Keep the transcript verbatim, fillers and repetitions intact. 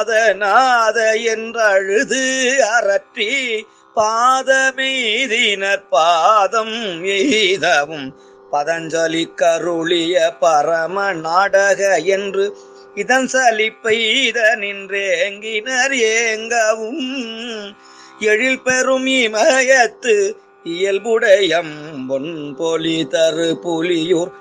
நாத என்றழுது அரற்றி பாதமெய்தினர் பாதம் எய்தவும் பதஞ்சலி கருளிய பரம நாடக என்று இதன் சலிப்பெய்த நின்றேங்கினர் ஏங்கவும் எழில் பெறும் இமயத்து இயல்புடையம் பொன் பொலி தரு புலியூர்